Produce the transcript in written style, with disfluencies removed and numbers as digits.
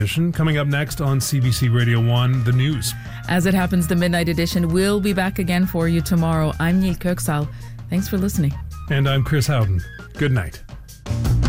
Coming up next on CBC Radio 1, the news. As it happens, the Midnight Edition will be back again for you tomorrow. I'm Neil Kirksall. Thanks for listening. And I'm Chris Howden. Good night.